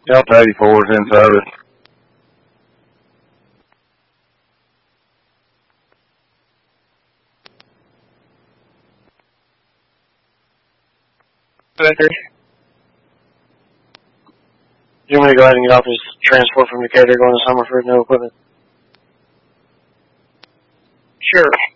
Delta 84 is in service. You want me to go ahead and get off his transport from Decatur going to Summerford, no equipment? Sure.